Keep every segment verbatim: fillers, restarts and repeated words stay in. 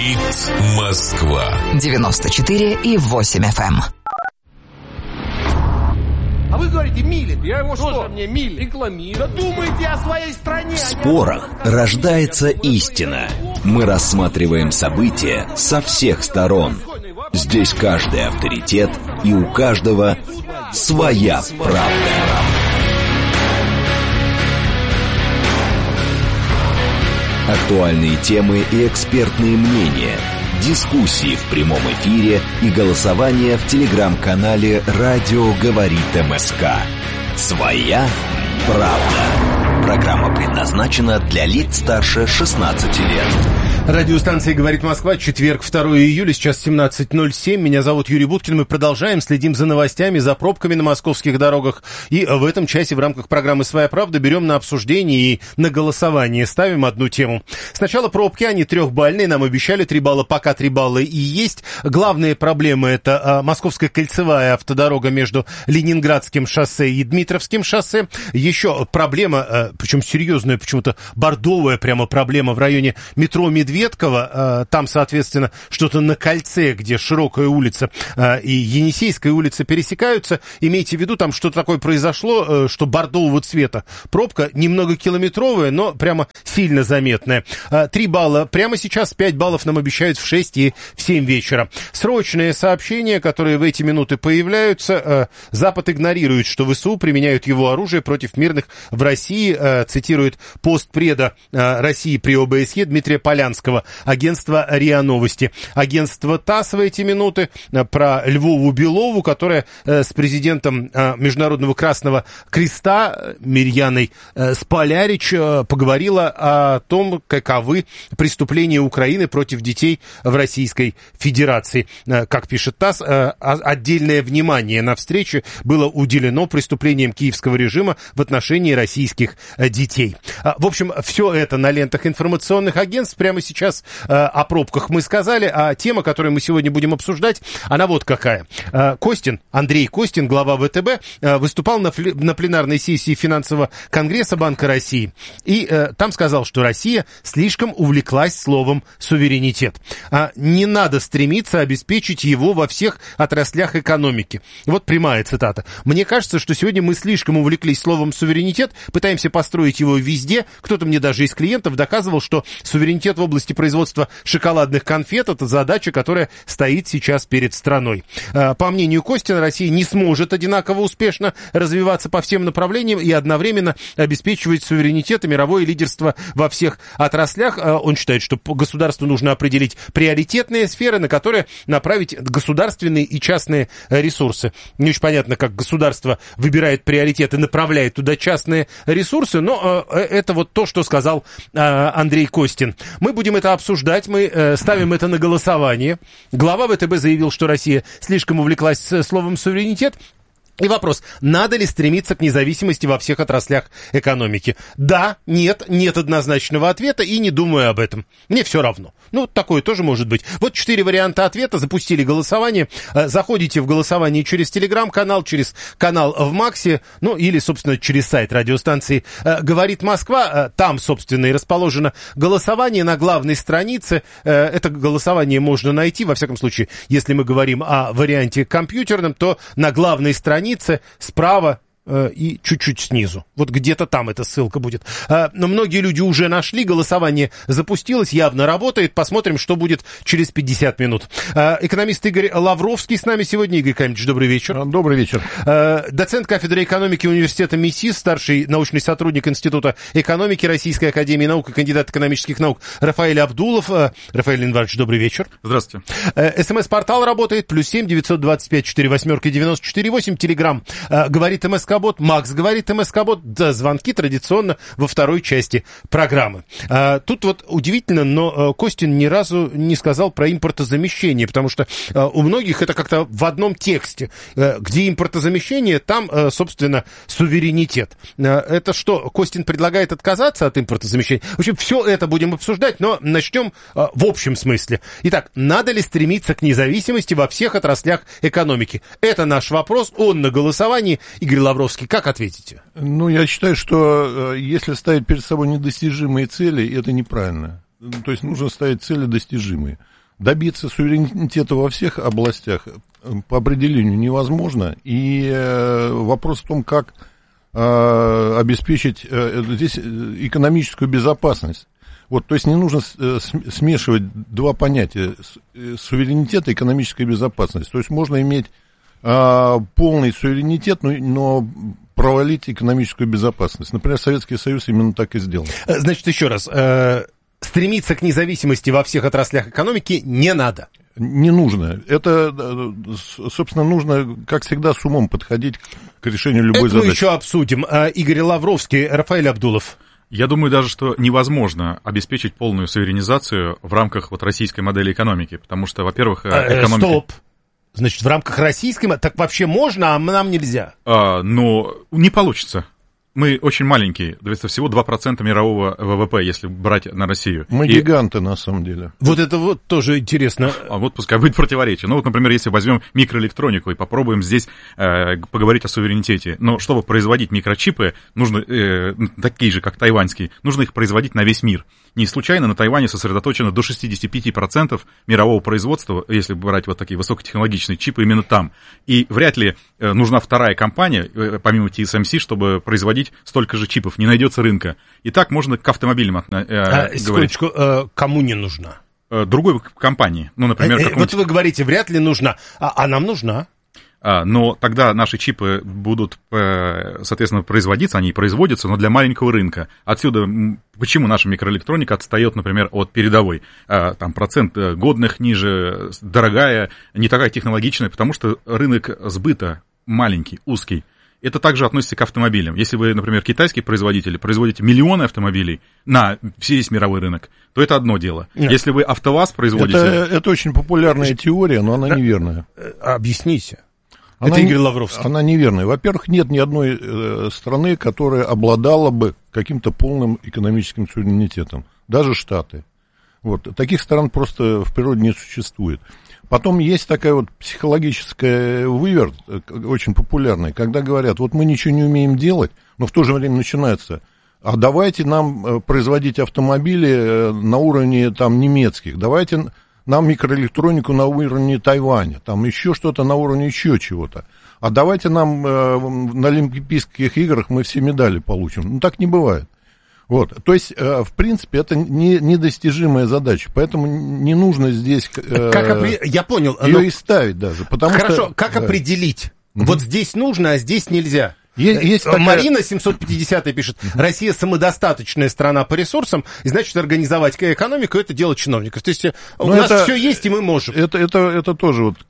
Говорит Москва. девяносто четыре и восемь эф эм. А вы говорите, милит. Я его что? Что мне милит? Рекламирую. Да думайте о своей стране. В спорах рождается истина. Мы рассматриваем события со всех сторон. Здесь каждый авторитет, и у каждого своя правда. Актуальные темы и экспертные мнения, дискуссии в прямом эфире и голосование в телеграм-канале «Радио говорит МСК». Своя правда. Программа предназначена для лиц старше шестнадцати лет. Радиостанция «Говорит Москва», четверг, второго июля, сейчас семнадцать ноль семь. Меня зовут Юрий Буткин. Мы продолжаем, следим за новостями, за пробками на московских дорогах. И в этом часе в рамках программы «Своя правда» берем на обсуждение и на голосование. Ставим одну тему. Сначала пробки, они трехбальные. Нам обещали три балла, пока три балла и есть. Главная проблема — это а, Московская кольцевая автодорога между Ленинградским шоссе и Дмитровским шоссе. Еще проблема, а, причем серьезная, почему-то бордовая прямо проблема в районе метро Медведь. Там, соответственно, что-то на кольце, где широкая улица и Енисейская улица пересекаются. Имейте в виду, там что-то такое произошло, что бордового цвета. Пробка немного километровая, но прямо сильно заметная. Три балла прямо сейчас, пять баллов нам обещают в шесть и в семь вечера. Срочные сообщения, которые в эти минуты появляются. Запад игнорирует, что ВСУ применяют его оружие против мирных в России. Цитирует постпреда России при ОБСЕ Дмитрия Полянского. Агентство РИА Новости. Агентство ТАСС в эти минуты про Львову Белову, которая с президентом Международного Красного Креста Мирьяной Сполярич поговорила о том, каковы преступления Украины против детей в Российской Федерации. Как пишет ТАСС, отдельное внимание на встрече было уделено преступлениям киевского режима в отношении российских детей. В общем, все это на лентах информационных агентств. Прямо сейчас Сейчас э, о пробках мы сказали, а тема, которую мы сегодня будем обсуждать, она вот какая. Э, Костин, Андрей Костин, глава ВТБ, э, выступал на, фли, на пленарной сессии финансового конгресса Банка России. И э, там сказал, что Россия слишком увлеклась словом «суверенитет». А не надо стремиться обеспечить его во всех отраслях экономики. Вот прямая цитата. Мне кажется, что сегодня мы слишком увлеклись словом «суверенитет», пытаемся построить его везде. Кто-то мне даже из клиентов доказывал, что суверенитет в области производства шоколадных конфет — это задача, которая стоит сейчас перед страной. По мнению Костина, Россия не сможет одинаково успешно развиваться по всем направлениям и одновременно обеспечивать суверенитет и мировое лидерство во всех отраслях. Он считает, что государству нужно определить приоритетные сферы, на которые направить государственные и частные ресурсы. Не очень понятно, как государство выбирает приоритеты, направляет туда частные ресурсы, но это вот то, что сказал Андрей Костин. Мы будем это обсуждать, мы э, ставим это на голосование. Глава ВТБ заявил, что Россия слишком увлеклась словом «суверенитет». И вопрос, надо ли стремиться к независимости во всех отраслях экономики? Да, нет, нет однозначного ответа, и не думаю об этом. Мне все равно. Ну, такое тоже может быть. Вот четыре варианта ответа, запустили голосование. Заходите в голосование через телеграм-канал, через канал в Максе, ну, или, собственно, через сайт радиостанции «Говорит Москва». Там, собственно, и расположено голосование на главной странице. Это голосование можно найти, во всяком случае, если мы говорим о варианте компьютерном, то на главной странице справа и чуть-чуть снизу. Вот где-то там эта ссылка будет. Но многие люди уже нашли, голосование запустилось, явно работает. Посмотрим, что будет через пятьдесят минут. Экономист Игорь Лавровский с нами сегодня. Игорь Камилович, добрый вечер. Добрый вечер. Доцент кафедры экономики университета МИСИС, старший научный сотрудник Института экономики Российской академии наук и кандидат экономических наук Рафаэль Абдулов. Рафаэль Иванович, добрый вечер. Здравствуйте. СМС-портал работает. Плюс семь девятьсот двадцать пять четыре восьмерки девяносто четыре восемь. Телеграм говорит МСК. Макс говорит МСК-бот, да, звонки традиционно во второй части программы. А, тут вот удивительно, но Костин ни разу не сказал про импортозамещение, потому что а, у многих это как-то в одном тексте. А, где импортозамещение, там, а, собственно, суверенитет. А, это что, Костин предлагает отказаться от импортозамещения? В общем, все это будем обсуждать, но начнем а, в общем смысле. Итак, надо ли стремиться к независимости во всех отраслях экономики? Это наш вопрос, он на голосовании. Игорь Лавровский, как ответите? Ну, я считаю, что э, если ставить перед собой недостижимые цели, это неправильно. То есть нужно ставить цели достижимые. добиться суверенитета во всех областях по определению невозможно. И вопрос в том, как обеспечить здесь экономическую безопасность. Вот, то есть не нужно смешивать два понятия: суверенитет и экономическая безопасность. То есть можно иметь полный суверенитет, но, но провалить экономическую безопасность. Например, Советский Союз именно так и сделал. Значит, еще раз, э, стремиться к независимости во всех отраслях экономики не надо. Не нужно. Это, собственно, нужно, как всегда, с умом подходить к решению любой Это задачи. мы еще обсудим. Игорь Лавровский, Рафаэль Абдулов. Я думаю даже, что невозможно обеспечить полную суверенизацию в рамках вот российской модели экономики, потому что, во-первых, экономика... Стоп. Значит, в рамках российской... Так вообще можно, а нам нельзя? А, но не получится. Мы очень маленькие, это всего два процента мирового ВВП, если брать на Россию. Мы и... гиганты, на самом деле. Вот это вот тоже интересно. А вот пускай будет противоречие. Ну вот, например, если возьмем микроэлектронику и попробуем здесь э, поговорить о суверенитете. Но чтобы производить микрочипы, нужно, э, такие же, как тайваньские, нужно их производить на весь мир. Не случайно на Тайване сосредоточено до шестьдесят пять процентов мирового производства, если брать вот такие высокотехнологичные чипы, именно там. И вряд ли э, нужна вторая компания, э, помимо ти эс эм си, чтобы производить столько же чипов. Не найдется рынка. И так можно к автомобилям э, а, говорить. Секундочку, э, кому не нужна? Э, другой компании. Ну, например, э, э, вот вы говорите, вряд ли нужна, а, а нам нужна. Но тогда наши чипы будут, соответственно, производиться, они и производятся, но для маленького рынка. Отсюда, почему наша микроэлектроника отстает, например, от передовой. Там процент годных ниже, дорогая, не такая технологичная, потому что рынок сбыта маленький, узкий. Это также относится к автомобилям. Если вы, например, китайский производитель, производите миллионы автомобилей на весь мировой рынок, то это одно дело. Нет. Если вы АвтоВАЗ производите... Это, это очень популярная теория, но она неверная. Объясните. Она, это Игорь Лавровский. Она неверная. Во-первых, нет ни одной э, страны, которая обладала бы каким-то полным экономическим суверенитетом. Даже Штаты. Вот. Таких стран просто в природе не существует. Потом есть такая вот психологическая выверт, очень популярная, когда говорят, вот мы ничего не умеем делать, но в то же время начинается, а давайте нам производить автомобили на уровне там немецких, давайте... нам микроэлектронику на уровне Тайваня, там еще что-то на уровне еще чего-то. А давайте нам э, на Олимпийских играх мы все медали получим. Ну, так не бывает. Вот. То есть, э, в принципе, это не, недостижимая задача, поэтому не нужно здесь э, как опри... Я понял, ее но... и ставить даже. Потому Хорошо, что... как да. определить? Угу. Вот здесь нужно, а здесь нельзя. Есть, есть такая... Марина семьсот пятидесятая пишет, Россия самодостаточная страна по ресурсам, и значит, организовать экономику — это дело чиновников. То есть у Но нас это, все есть, и мы можем. Это, это, это тоже вот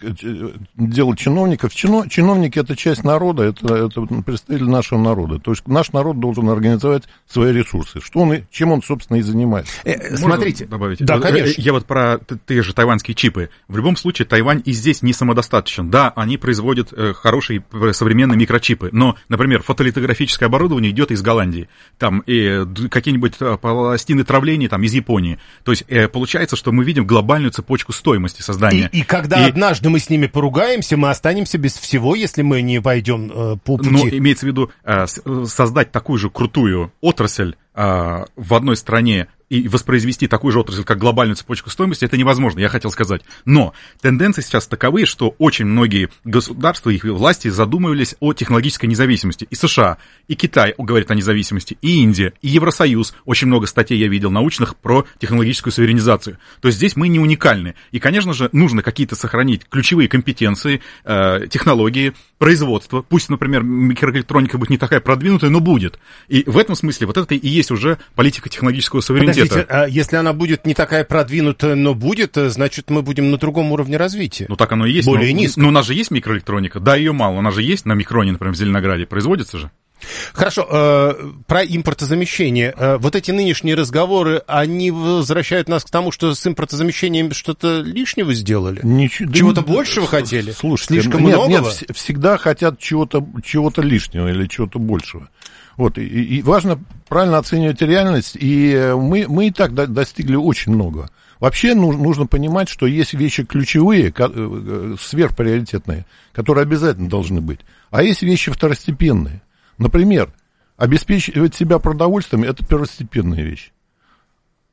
дело чиновников. Чино, чиновники — это часть народа, это, это представитель нашего народа. То есть наш народ должен организовать свои ресурсы. Что он, чем он, собственно, и занимается. Э, смотрите. Добавить? Да, конечно. Я вот про те же тайваньские чипы. В любом случае, Тайвань и здесь не самодостаточен. Да, они производят хорошие современные микрочипы, но, например, фотолитографическое оборудование идет из Голландии, там и какие-нибудь пластины травления там из Японии. То есть э, получается, что мы видим глобальную цепочку стоимости создания. И, и когда и... однажды мы с ними поругаемся, мы останемся без всего, если мы не пойдем э, по пути. Но имеется в виду э, создать такую же крутую отрасль э, в одной стране и воспроизвести такую же отрасль, как глобальную цепочку стоимости, это невозможно, я хотел сказать. Но тенденции сейчас таковы, что очень многие государства, их власти задумывались о технологической независимости. И США, и Китай говорит о независимости, и Индия, и Евросоюз. Очень много статей я видел научных про технологическую суверенизацию. То есть здесь мы не уникальны. И, конечно же, нужно какие-то сохранить ключевые компетенции, э, технологии, производство. Пусть, например, микроэлектроника будет не такая продвинутая, но будет. И в этом смысле вот это и есть уже политика технологического суверенитета. Подождите, а если она будет не такая продвинутая, но будет, значит, мы будем на другом уровне развития. Ну, так оно и есть. Более но, низко. Но у нас же есть микроэлектроника. Да, ее мало. У нас же есть на микроне, например, в Зеленограде. Производится же. Хорошо, э, про импортозамещение. Э, вот эти нынешние разговоры, они возвращают нас к тому, что с импортозамещением что-то лишнего сделали? Ничего, чего-то да, большего с, хотели? Слушайте, слишком нет, многого? Нет, всегда хотят чего-то, чего-то лишнего или чего-то большего. Вот, и, и важно правильно оценивать реальность, и мы, мы и так до, достигли очень много. Вообще нужно, нужно понимать, что есть вещи ключевые, сверхприоритетные, которые обязательно должны быть, а есть вещи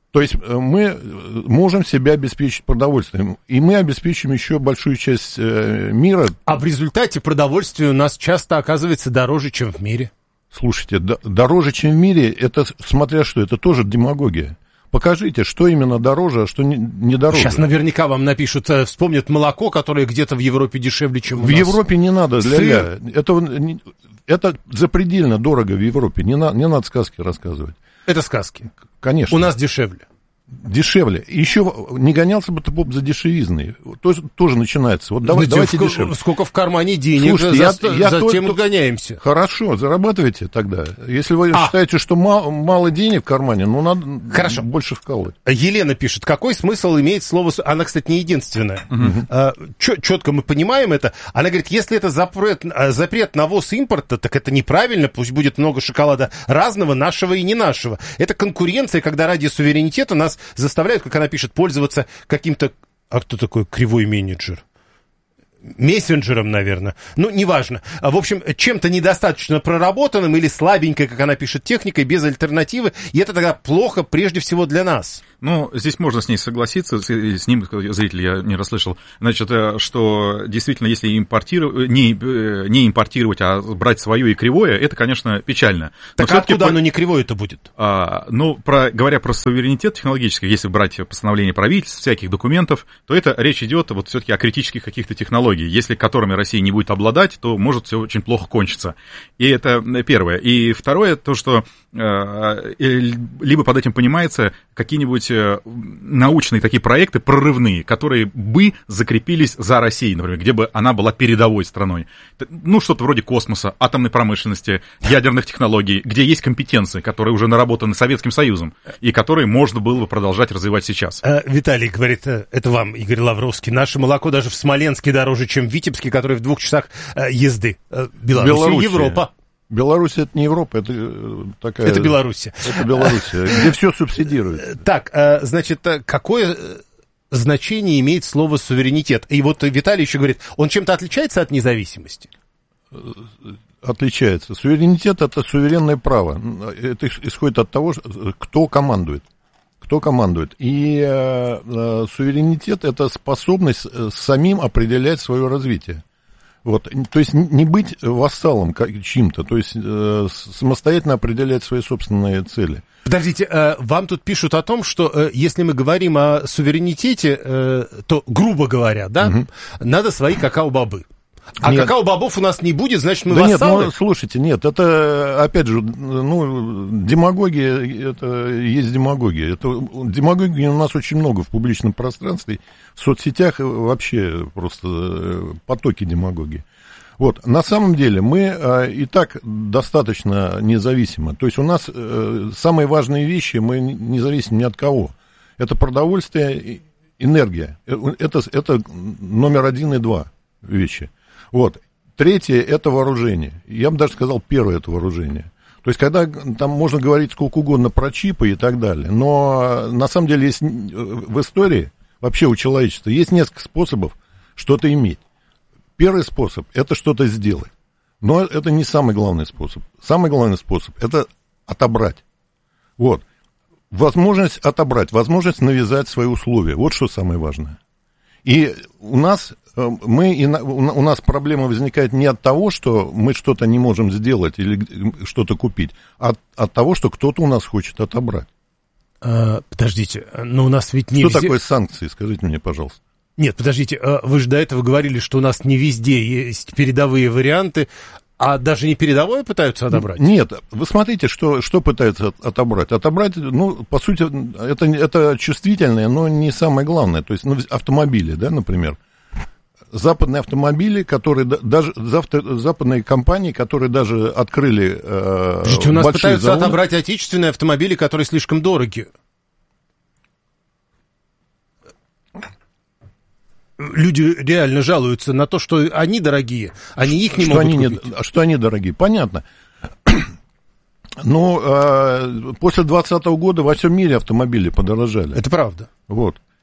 То есть мы можем себя обеспечить продовольствием, и мы обеспечим еще большую часть мира. А в результате продовольствие у нас часто оказывается дороже, чем в мире. Слушайте, дороже, чем в мире, это, смотря что, это тоже демагогия. Покажите, что именно дороже, а что не, не дороже. Сейчас наверняка вам напишут, вспомнят молоко, которое где-то в Европе дешевле, чем у в нас. В Европе не надо, ля-ля. Это, это запредельно дорого в Европе, не, на, не надо сказки рассказывать. Это сказки. Конечно. У нас дешевле. Дешевле. Еще не гонялся бы ты, поп, за дешевизной. Тоже, тоже начинается. Вот давай, давайте в, дешевле. Сколько в кармане денег, слушайте, за, я, я затем то, гоняемся. Хорошо, зарабатывайте тогда. Если вы а. считаете, что мало, мало денег в кармане, ну надо Хорошо. больше вкалывать. Елена пишет, какой смысл имеет слово... Она, кстати, не единственная. Угу. А, четко мы понимаем это. Она говорит, если это запрет, запрет на ввоз импорта, так это неправильно, пусть будет много шоколада разного, нашего и не нашего. Это конкуренция, когда ради суверенитета нас заставляют, как она пишет, пользоваться каким-то... А кто такой кривой менеджер? Мессенджером, наверное. Ну, неважно. В общем, чем-то недостаточно проработанным или слабенькой, как она пишет, техникой, без альтернативы. И это тогда плохо прежде всего для нас. Ну, здесь можно с ней согласиться, с, с ним, зритель, я не расслышал, значит, что действительно, если импортировать, не, не импортировать, а брать свое и кривое, это, конечно, печально. Но так а откуда по... оно не кривое-то будет? А, ну, про, говоря про суверенитет технологический, если брать постановление правительств, всяких документов, то это речь идет вот все-таки о критических каких-то технологиях, если которыми Россия не будет обладать, то может все очень плохо кончиться. И это первое. И второе, то, что э, либо под этим понимается какие-нибудь научные такие проекты прорывные, которые бы закрепились за Россией, например, где бы она была передовой страной. Ну, что-то вроде космоса, атомной промышленности, ядерных технологий, где есть компетенции, которые уже наработаны Советским Союзом, и которые можно было бы продолжать развивать сейчас. Виталий говорит, это вам, Игорь Лавровский, наше молоко даже в Смоленске дороже, чем в Витебске, который в двух часах езды. Беларусь, Белоруссия. Европа. Беларусь это не Европа, это такая... Это Белоруссия. Это Белоруссия, где все субсидируется. Так, значит, какое значение имеет слово суверенитет? И вот Виталий еще говорит, он чем-то отличается от независимости? Отличается. Суверенитет – это суверенное право. Это исходит от того, кто командует. Кто командует. И э, суверенитет – это способность самим определять свое развитие. Вот, то есть не быть вассалом чьим-то, то есть э, самостоятельно определять свои собственные цели. Подождите, э, вам тут пишут о том, что э, если мы говорим о суверенитете, э, то, грубо говоря, да, угу. надо свои какао-бобы. А нет. Какао-бобов у нас не будет, значит, мы да вассалы? Нет, ну, слушайте, нет, это, опять же, ну, демагогия, это есть демагогия. Это, демагогии у нас очень много в публичном пространстве, в соцсетях вообще просто потоки демагогии. Вот, на самом деле мы а, и так достаточно независимы. То есть у нас а, самые важные вещи, мы не зависим ни от кого. Это продовольствие, энергия. Это, это номер один и два вещи. Вот. Третье – это вооружение. Я бы даже сказал, первое – это вооружение. То есть, когда там можно говорить сколько угодно про чипы и так далее, но на самом деле есть в истории, вообще у человечества, есть несколько способов что-то иметь. Первый способ – это что-то сделать. Но это не самый главный способ. Самый главный способ – это отобрать. Вот. Возможность отобрать, возможность навязать свои условия. Вот что самое важное. И у нас... Мы, у нас проблема возникает не от того, что мы что-то не можем сделать или что-то купить, а от, от того, что кто-то у нас хочет отобрать. А, подождите, но у нас ведь не Что везде... такое санкции, скажите мне, пожалуйста. Нет, подождите, вы же до этого говорили, что у нас не везде есть передовые варианты, а даже не передовое пытаются отобрать? Нет, вы смотрите, что, что пытаются отобрать. Отобрать, ну, по сути, это, это чувствительное, но не самое главное. То есть ну, автомобили, да, например. Западные автомобили, которые даже западные компании, которые даже открыли э, Слушайте, у нас большие пытаются заводы. Отобрать отечественные автомобили, которые слишком дороги. Люди реально жалуются на то, что они дорогие, они их не что могут они купить. Не, что они дорогие, понятно. Но э, после двадцатого года во всем мире автомобили подорожали. Это правда. Вот.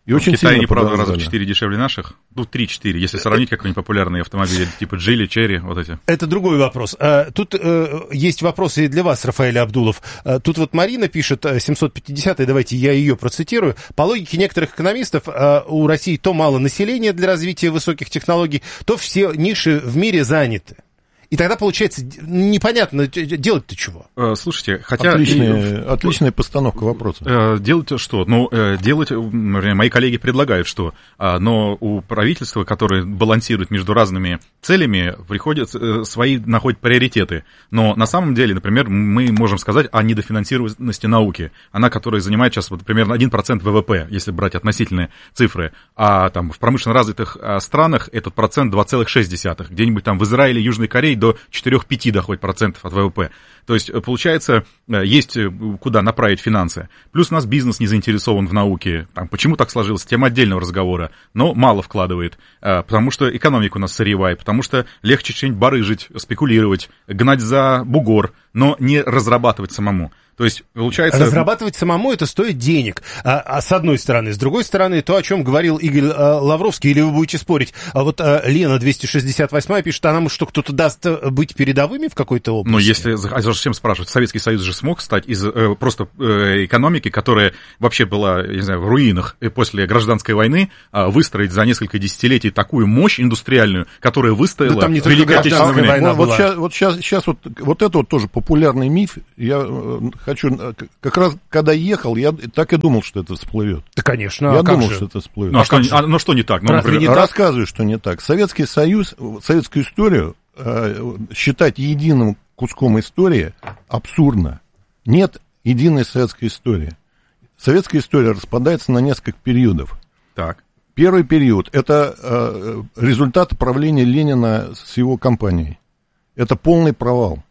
И очень в Китае, сильно не правда, раза в подорожали. четыре дешевле наших. Ну, три-четыре, если сравнить какой-нибудь популярный автомобиль, типа Джили, Черри, вот эти. Это другой вопрос. Тут есть вопросы и для вас, Рафаэль Абдулов. Тут вот Марина пишет, семьсот пятидесятый, давайте я ее процитирую. По логике некоторых экономистов, у России то мало населения для развития высоких технологий, то все ниши в мире заняты. И тогда, получается, непонятно, делать-то чего? Слушайте, хотя... Отличная, и... отличная постановка вопроса. Делать что? Ну, делать, мои коллеги предлагают что? Но у правительства, которое балансирует между разными целями, приходят свои, находят приоритеты. Но на самом деле, например, мы можем сказать о недофинансированности науки. Она, которая занимает сейчас вот, примерно один процент вэ вэ пэ, если брать относительные цифры. А там в промышленно развитых странах этот процент два целых шесть десятых. Где-нибудь там в Израиле, Южной Корее до четыре-пять доходит процентов от вэ вэ пэ. То есть, получается, есть куда направить финансы. Плюс у нас бизнес не заинтересован в науке. Там, почему так сложилось? Тема отдельного разговора. Но мало вкладывает. Потому что экономика у нас сырьевая. Потому что легче что-нибудь барыжить, спекулировать, гнать за бугор, но не разрабатывать самому. То есть, получается... Разрабатывать самому это стоит денег, а, а с одной стороны. С другой стороны, то, о чем говорил Игорь а, Лавровский, или вы будете спорить, а вот а, Лена двести шестьдесят восемь пишет, а нам что, кто-то даст быть передовыми в какой-то области? Ну, если... А зачем спрашивать? Советский Союз же смог стать из э, просто э, экономики, которая вообще была, я не знаю, в руинах и после гражданской войны, э, выстроить за несколько десятилетий такую мощь индустриальную, которая выстояла да, в Великой Отечественной войне. Война вот, была. сейчас, вот, сейчас, сейчас вот, вот это вот тоже популярный миф. Я хочу... Как раз, когда ехал, я так и думал, что это всплывет. Да, конечно. Я а думал, же? что это всплывет. Ну, а, а что, а, ну, что не так? Ну, Разве например, не так? Рассказываю, что не так. Советский Союз, советскую историю э, считать единым куском истории абсурдно. Нет единой советской истории. Советская история распадается на несколько периодов. Так. Первый период – это э, результат правления Ленина с его компанией. Это полный провал.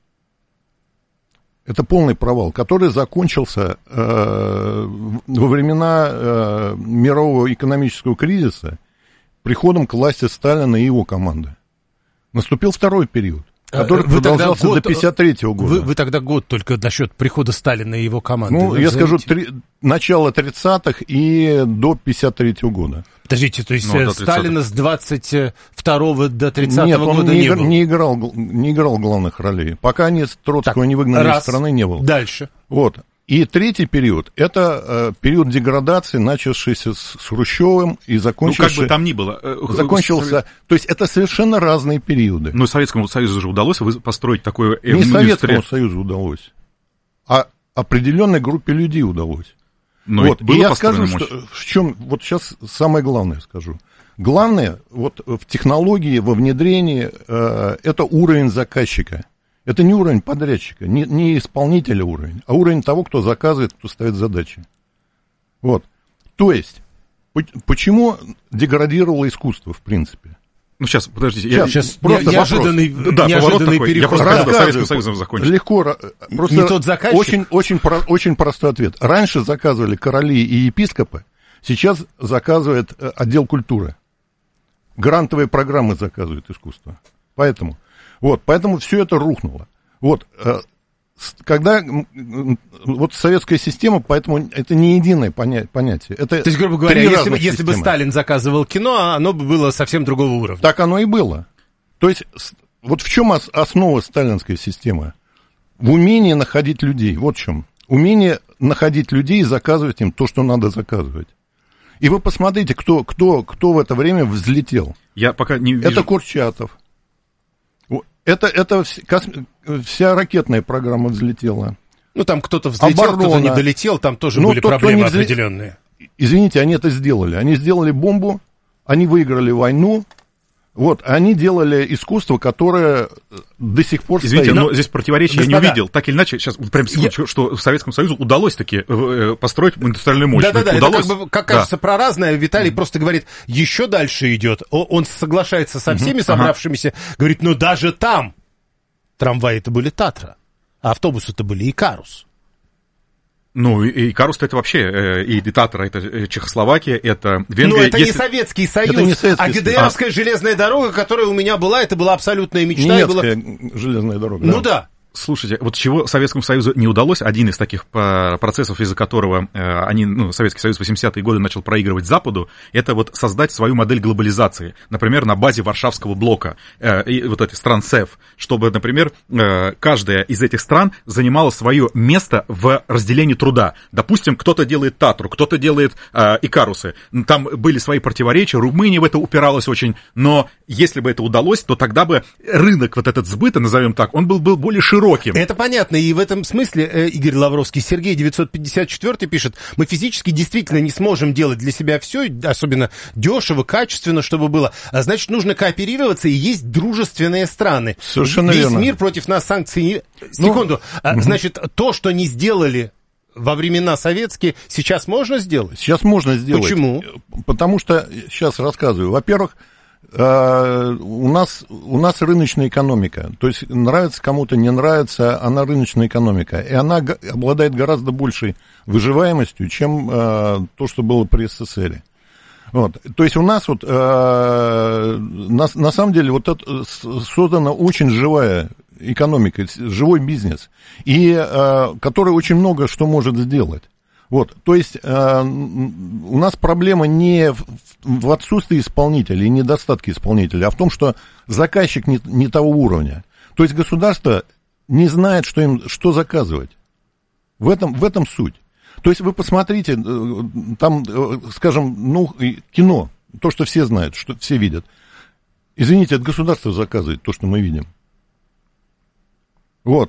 Это полный провал, который закончился э, во времена э, мирового экономического кризиса приходом к власти Сталина и его команды. Наступил второй период, который вы продолжался год, до пятьдесят третьего года. Вы, вы тогда год только насчет прихода Сталина и его команды. Ну, я назовите. скажу, три, начало тридцатых и до пятьдесят третьего года. Подождите, то есть ну, Сталина с двадцать второго до тридцатого Нет, он года не, не, игр, был? не, играл, не играл главных ролей. Пока они Троцкого так, не выгнали раз. из страны, не было. Дальше. Вот. И третий период, это э, период деградации, начавшийся с, с Хрущевым и закончившийся... Ну, как бы там ни было. Закончился... То есть это совершенно разные периоды. Но Советскому Союзу же удалось построить такое... Не Советскому Союзу удалось, а определенной группе людей удалось. Но вот. И я скажу, мощь. что в чем... Вот сейчас самое главное скажу. Главное вот в технологии, во внедрении, э, это уровень заказчика. Это не уровень подрядчика, не, не исполнителя уровень, а уровень того, кто заказывает, кто ставит задачи. Вот. То есть, почему деградировало искусство, в принципе? Ну, сейчас, подождите. Сейчас, я, сейчас просто неожиданный, да, неожиданный такой. переход. Я просто хотел Советским Союзом закончить. Легко. Просто не тот заказчик? Очень, очень, про, очень простой ответ. Раньше заказывали короли и епископы, сейчас заказывает отдел культуры. Грантовые программы заказывают искусство. Поэтому... Вот, поэтому все это рухнуло. Вот, когда, вот советская система, поэтому это не единое понятие. Это То есть, грубо говоря, если, бы, если бы Сталин заказывал кино, оно бы было совсем другого уровня. Так оно и было. То есть, вот в чем основа сталинской системы? В умении находить людей. Вот в чем. Умение находить людей и заказывать им то, что надо заказывать. И вы посмотрите, кто, кто, кто в это время взлетел. Я пока не вижу. Это Курчатов. Это, это вся ракетная программа взлетела. Ну, там кто-то взлетел, Оборона. кто-то не долетел, там тоже ну, были тот, проблемы взлет... определенные. Извините, они это сделали. Они сделали бомбу, они выиграли войну. Вот, они делали искусство, которое до сих пор Извините, стоит. но здесь противоречия я не увидел. Так или иначе, сейчас прям секунду, я... что Советскому Союзу удалось таки построить индустриальную мощь. Да-да-да, удалось... это как, бы, как кажется, да. про разное. Виталий mm. просто говорит, еще дальше идет. Он соглашается со всеми mm-hmm. собравшимися, ага. говорит, ну даже там трамваи-то были Татра, а автобусы-то были Икарус. Ну, и Икарус-то это вообще, и Татра, это Чехословакия, это Венгрия. Ну, это Если... не Советский Союз, не Советский а ГДРовская а... железная дорога, которая у меня была, это была абсолютная мечта. Немецкая была... железная дорога. Ну да. Слушайте, вот чего Советскому Союзу не удалось, один из таких процессов, из-за которого э, они, ну, Советский Союз в восьмидесятые годы начал проигрывать Западу, это вот создать свою модель глобализации, например, на базе Варшавского блока э, и вот этих стран СЭФ, чтобы, например, э, каждая из этих стран занимала свое место в разделении труда. Допустим, кто-то делает Татру, кто-то делает э, Икарусы. Там были свои противоречия, Румыния в это упиралась очень, но если бы это удалось, то тогда бы рынок вот этот сбыта, назовем так, он был, был более широкий. Это понятно, и в этом смысле э, Игорь Лавровский, Сергей девятьсот пятьдесят четыре пишет, мы физически действительно не сможем делать для себя все, особенно дешево, качественно, чтобы было, а значит, нужно кооперироваться, и есть дружественные страны. Совершенно Весь верно. мир против нас санкций. Ну, Секунду, а, угу. Значит, то, что не сделали во времена советские, сейчас можно сделать? Сейчас можно сделать. Почему? Потому что, сейчас рассказываю, во-первых, у нас, у нас рыночная экономика, то есть нравится кому-то, не нравится, она рыночная экономика, и она обладает гораздо большей выживаемостью, чем э, то, что было при СССР. Вот. То есть у нас вот, э, на, на самом деле, вот это создана очень живая экономика, живой бизнес, и э, который очень много что может сделать. Вот, то есть э, у нас проблема не в, в отсутствии исполнителей, недостатке исполнителей, а в том, что заказчик не, не того уровня. То есть государство не знает, что им что заказывать. В этом, в этом суть. То есть вы посмотрите, там, скажем, ну, кино, то, что все знают, что все видят. Извините, это государство заказывает то, что мы видим. Вот.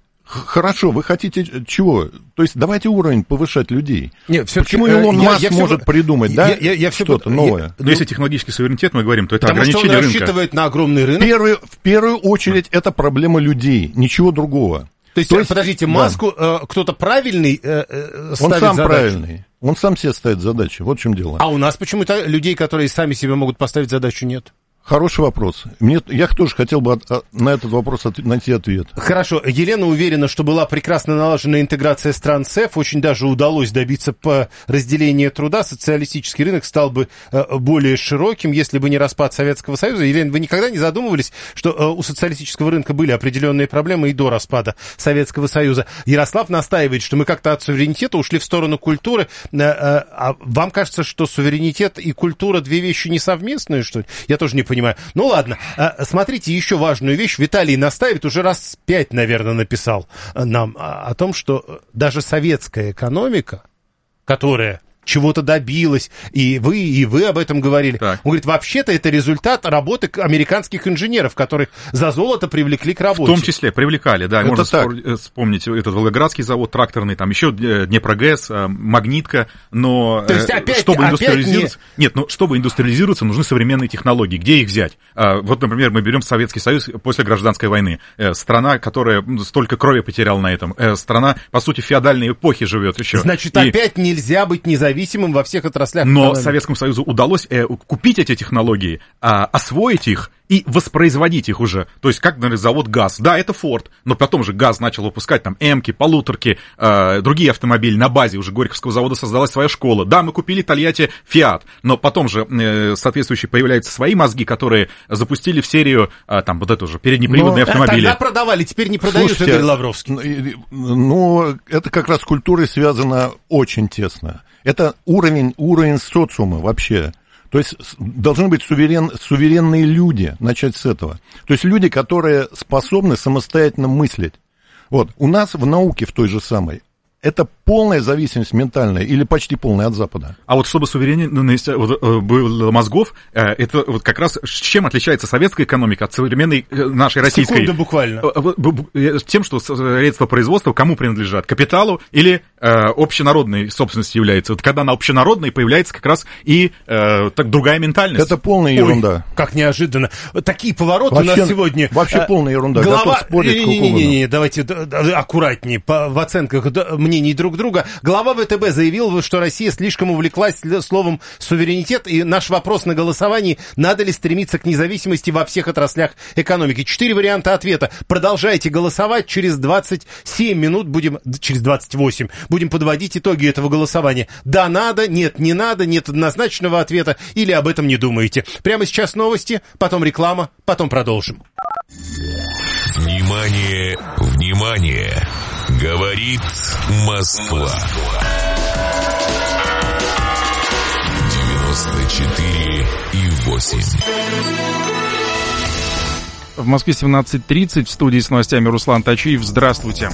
Хорошо, вы хотите чего? То есть давайте уровень повышать людей. Нет, почему Илон я, Маск я может все, придумать, да, я, я, я что-то все, новое? Я, Но если технологический суверенитет мы говорим, то это потому ограничение что он рынка. рассчитывает на огромный рынок. Первый, в первую очередь это проблема людей, ничего другого. То есть, то есть подождите, да. Маску э, кто-то правильный э, э, ставит Он сам задачу? правильный. Он сам себе ставит задачи. Вот в чем дело. А у нас почему-то людей, которые сами себе могут поставить задачу, нет? Хороший вопрос. Мне, я тоже хотел бы от, на этот вопрос от, найти ответ. Хорошо. Елена уверена, что была прекрасно налажена интеграция стран СЭФ. Очень даже удалось добиться по разделению труда. Социалистический рынок стал бы э, более широким, если бы не распад Советского Союза. Елена, вы никогда не задумывались, что э, у социалистического рынка были определенные проблемы и до распада Советского Союза? Ярослав настаивает, что мы как-то от суверенитета ушли в сторону культуры. Э, э, а вам кажется, что суверенитет и культура две вещи несовместные, что ли? Я тоже не понимаю. Ну ладно, смотрите, еще важную вещь. Виталий настаивает, уже раз пять, наверное, написал нам о том, что даже советская экономика, которая чего-то добилась, и вы, и вы об этом говорили. Так. Он говорит, вообще-то это результат работы американских инженеров, которых за золото привлекли к работе. В том числе привлекали, да. Это можно так. Вспомнить этот Волгоградский завод тракторный, там еще Днепрогэс, Магнитка, но То есть опять, чтобы опять индустриализироваться... Не... Нет, ну чтобы индустриализироваться, нужны современные технологии. Где их взять? Вот, например, мы берем Советский Союз после гражданской войны. Страна, которая столько крови потеряла на этом. Страна, по сути, феодальной эпохи живет еще. Значит, и... опять нельзя быть независимым во всех отраслях. Но экономики. Советскому Союзу удалось э, купить эти технологии, э, освоить их и воспроизводить их уже. То есть, как, например, завод ГАЗ. Да, это Форд, но потом же ГАЗ начал выпускать там Эмки, полуторки, э, другие автомобили. На базе уже Горьковского завода создалась своя школа. Да, мы купили Тольятти Фиат, но потом же э, соответствующие появляются свои мозги, которые запустили в серию э, там вот эту же переднеприводные но автомобили. Тогда продавали, теперь не продают, Слушайте, Игорь Лавровский. Ну, это как раз с культурой связано очень тесно. Это уровень, уровень социума вообще. То есть должны быть суверен, суверенные люди, начать с этого. То есть люди, которые способны самостоятельно мыслить. Вот, у нас в науке в той же самой это полная зависимость ментальная или почти полная от Запада. А вот чтобы суверенность было мозгов, это вот как раз с чем отличается советская экономика от современной нашей российской? Секунда буквально. Тем, что средства производства кому принадлежат? Капиталу или общенародной собственностью является? Вот когда она общенародной, появляется как раз и так, другая ментальность. Это полная ерунда. Ой, как неожиданно. Такие повороты вообще, у нас сегодня. Вообще полная ерунда. Глава... Готов спорить сколько угодно. Не-не-не, давайте аккуратнее в оценках мнений друг друга. Глава ВТБ заявил, что Россия слишком увлеклась словом суверенитет, и наш вопрос на голосовании: надо ли стремиться к независимости во всех отраслях экономики? Четыре варианта ответа. Продолжайте голосовать. Через двадцать семь минут будем, через двадцать восемь, будем подводить итоги этого голосования. Да, надо, нет, не надо, нет однозначного ответа, или об этом не думаете. Прямо сейчас новости, потом реклама, потом продолжим. Внимание, внимание! Говорит Москва. девяносто четыре и восемь. В Москве семнадцать тридцать, в студии с новостями Руслан Тачиев. Здравствуйте.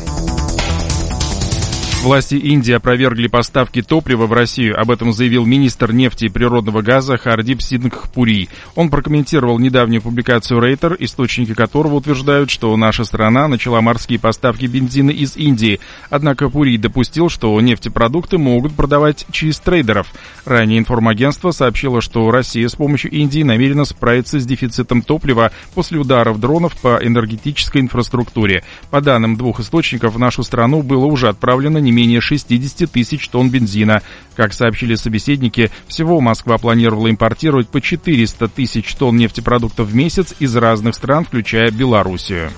Власти Индии опровергли поставки топлива в Россию. Об этом заявил министр нефти и природного газа Хардип Сингх Пури. Он прокомментировал недавнюю публикацию Рейтер, источники которого утверждают, что наша страна начала морские поставки бензина из Индии. Однако Пури допустил, что нефтепродукты могут продавать через трейдеров. Ранее информагентство сообщило, что Россия с помощью Индии намерена справиться с дефицитом топлива после ударов дронов по энергетической инфраструктуре. По данным двух источников, в нашу страну было уже отправлено не менее шестьдесят тысяч тонн бензина. Как сообщили собеседники, всего Москва планировала импортировать по четыреста тысяч тонн нефтепродуктов в месяц из разных стран, включая Белоруссию.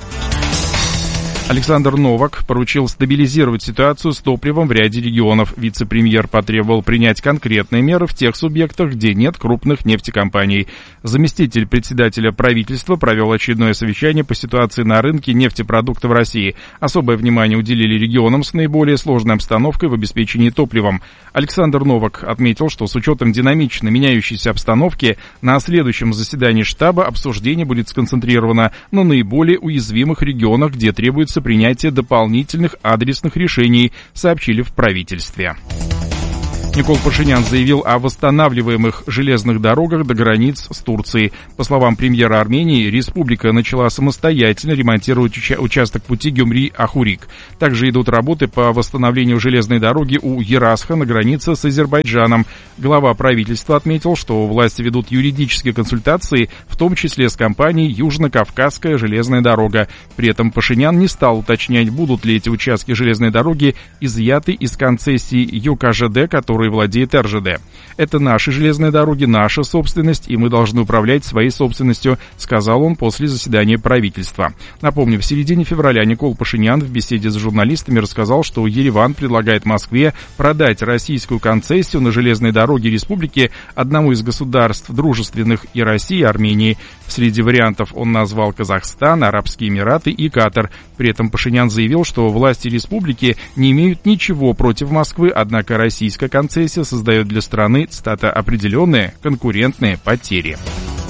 Александр Новак поручил стабилизировать ситуацию с топливом в ряде регионов. Вице-премьер потребовал принять конкретные меры в тех субъектах, где нет крупных нефтекомпаний. Заместитель председателя правительства провел очередное совещание по ситуации на рынке нефтепродуктов в России. Особое внимание уделили регионам с наиболее сложной обстановкой в обеспечении топливом. Александр Новак отметил, что с учетом динамично меняющейся обстановки на следующем заседании штаба обсуждение будет сконцентрировано на наиболее уязвимых регионах, где требуется принятие дополнительных адресных решений, сообщили в правительстве. Никол Пашинян заявил о восстанавливаемых железных дорогах до границ с Турцией. По словам премьера Армении, республика начала самостоятельно ремонтировать уча- участок пути Гюмри-Ахурик. Также идут работы по восстановлению железной дороги у Ерасха на границе с Азербайджаном. Глава правительства отметил, что власти ведут юридические консультации, в том числе с компанией Южно-Кавказская железная дорога. При этом Пашинян не стал уточнять, будут ли эти участки железной дороги изъяты из концессии ЮКЖД, который владеет эр жэ дэ. Это наши железные дороги, наша собственность, и мы должны управлять своей собственностью, сказал он после заседания правительства. Напомню, в середине февраля Никол Пашинян в беседе с журналистами рассказал, что Ереван предлагает Москве продать российскую концессию на железные дороги республики одному из государств, дружественных и России, и Армении. Среди вариантов он назвал Казахстан, Арабские Эмираты и Катар. При этом Пашинян заявил, что власти республики не имеют ничего против Москвы, однако российская концессия создает для страны, цитата, определенные конкурентные потери.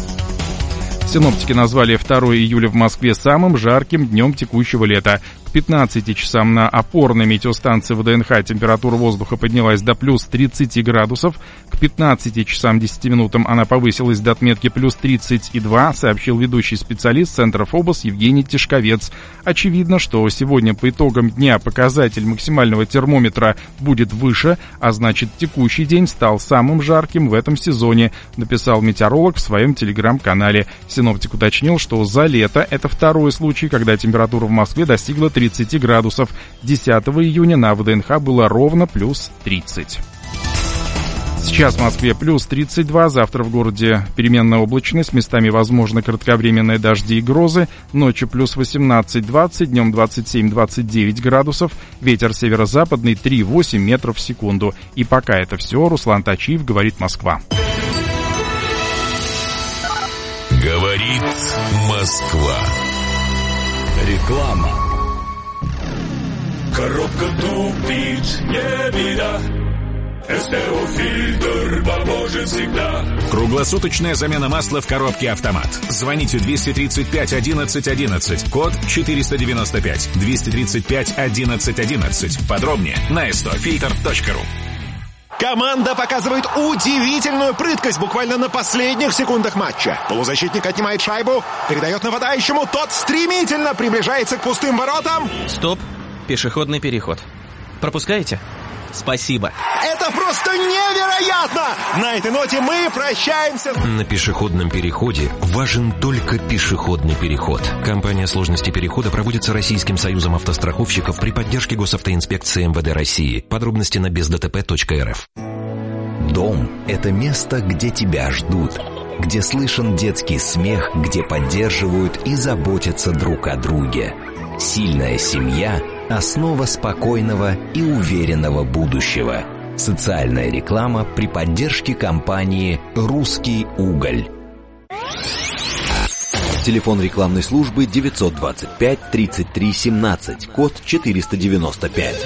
Синоптики назвали второе июля в Москве самым жарким днем текущего лета. К пятнадцати часам на опорной метеостанции вэ дэ эн ха температура воздуха поднялась до плюс тридцати градусов. К пятнадцати часам десяти минутам она повысилась до отметки плюс тридцать два, сообщил ведущий специалист Центра ФОБОС Евгений Тишковец. Очевидно, что сегодня по итогам дня показатель максимального термометра будет выше, а значит текущий день стал самым жарким в этом сезоне, написал метеоролог в своем телеграм-канале. Синоптик уточнил, что за лето это второй случай, когда температура в Москве достигла тридцати градусов. десятого июня на вэ дэ эн ха было ровно плюс тридцать. Сейчас в Москве плюс тридцать два, завтра в городе переменная облачность, местами возможны кратковременные дожди и грозы, ночью плюс восемнадцать двадцать, днем двадцать семь двадцать девять градусов, ветер северо-западный три восемь метров в секунду. И пока это все, Руслан Тачиев, говорит Москва. Говорит Москва. Реклама. Коробка тупит, не беда. эс тэ о-фильтр поможет всегда. Круглосуточная замена масла в коробке «Автомат». Звоните двести тридцать пять одиннадцать одиннадцать, код четыреста девяносто пять, двести тридцать пять одиннадцать одиннадцать. Подробнее на эс тэ о фильтр точка ру. Команда показывает удивительную прыткость буквально на последних секундах матча. Полузащитник отнимает шайбу, передает нападающему, тот стремительно приближается к пустым воротам. Стоп, пешеходный переход. Пропускаете? Спасибо. Это просто невероятно! На этой ноте мы прощаемся. На пешеходном переходе важен только пешеходный переход. Кампания сложности перехода проводится Российским союзом автостраховщиков при поддержке госавтоинспекции эм вэ дэ России. Подробности на без дэ тэ пэ точка эр эф. Дом – это место, где тебя ждут, где слышен детский смех, где поддерживают и заботятся друг о друге. Сильная семья – основа спокойного и уверенного будущего. Социальная реклама при поддержке компании «Русский уголь». Телефон рекламной службы девятьсот двадцать пять тридцать три семнадцать, код четыреста девяносто пять.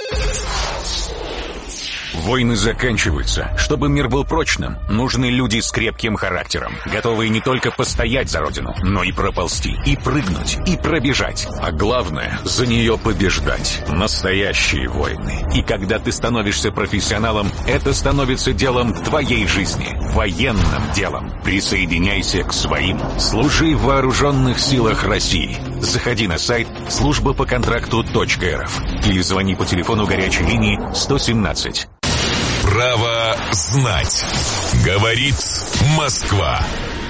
Войны заканчиваются. Чтобы мир был прочным, нужны люди с крепким характером, готовые не только постоять за родину, но и проползти, и прыгнуть, и пробежать. А главное, за нее побеждать. Настоящие войны. И когда ты становишься профессионалом, это становится делом твоей жизни. Военным делом. Присоединяйся к своим. Служи в вооруженных силах России. Заходи на сайт служба по контракту точка эр эф или звони по телефону горячей линии сто семнадцать. Право знать. Говорит Москва.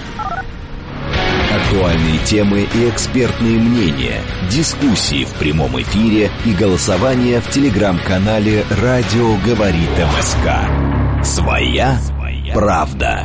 Актуальные темы и экспертные мнения, дискуссии в прямом эфире и голосование в телеграм-канале «Радио говорит МСК». Своя правда.